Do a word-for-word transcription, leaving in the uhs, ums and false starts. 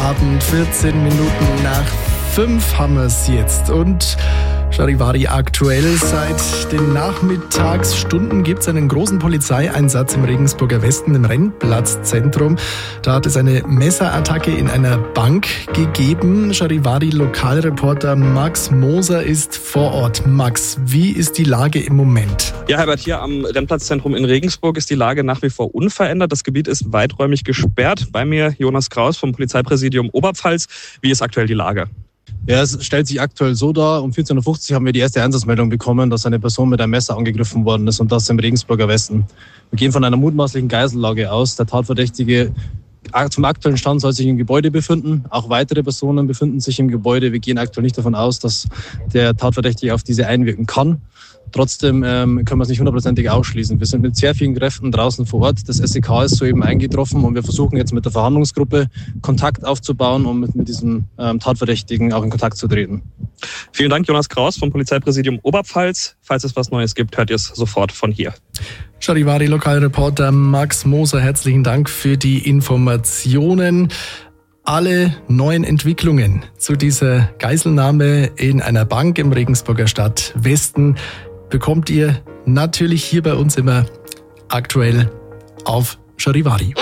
Abend, vierzehn Minuten nach fünf haben wir es jetzt. Und Charivari aktuell. Seit den Nachmittagsstunden gibt es einen großen Polizeieinsatz im Regensburger Westen, im Rennplatzzentrum. Da hat es eine Messerattacke in einer Bank gegeben. Charivari-Lokalreporter Max Moser ist vor Ort. Max, wie ist die Lage im Moment? Ja, Herbert, hier am Rennplatzzentrum in Regensburg ist die Lage nach wie vor unverändert. Das Gebiet ist weiträumig gesperrt. Bei mir Jonas Kraus vom Polizeipräsidium Oberpfalz. Wie ist aktuell die Lage? Ja, es stellt sich aktuell so dar, um vierzehn Uhr fünfzig haben wir die erste Einsatzmeldung bekommen, dass eine Person mit einem Messer angegriffen worden ist, und das im Regensburger Westen. Wir gehen von einer mutmaßlichen Geisellage aus. Der Tatverdächtige zum aktuellen Stand soll sich im Gebäude befinden. Auch weitere Personen befinden sich im Gebäude. Wir gehen aktuell nicht davon aus, dass der Tatverdächtige auf diese einwirken kann. Trotzdem ähm, können wir es nicht hundertprozentig ausschließen. Wir sind mit sehr vielen Kräften draußen vor Ort. Das S E K ist soeben eingetroffen und wir versuchen jetzt mit der Verhandlungsgruppe Kontakt aufzubauen, um mit, mit diesem ähm, Tatverdächtigen auch in Kontakt zu treten. Vielen Dank, Jonas Kraus vom Polizeipräsidium Oberpfalz. Falls es was Neues gibt, hört ihr es sofort von hier. Charivari-Lokalreporter Max Moser, herzlichen Dank für die Informationen. Alle neuen Entwicklungen zu dieser Geiselnahme in einer Bank im Regensburger Stadtwesten bekommt ihr natürlich hier bei uns immer aktuell auf Charivari.